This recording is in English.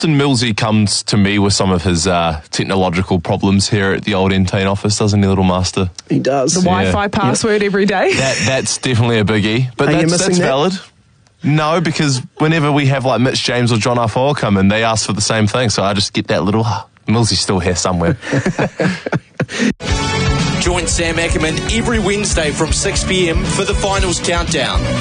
And Millsy comes to me with some of his technological problems here at the old Entain office, doesn't he, little master? He does. The Wi-Fi password every day. That's definitely a biggie. But that's valid. No, because whenever we have like Mitch James or John Afoa come in, they ask for the same thing. So I just get that little, Millsy's still here somewhere. Join Sam Ackerman every Wednesday from 6 p.m. for the Finals Countdown.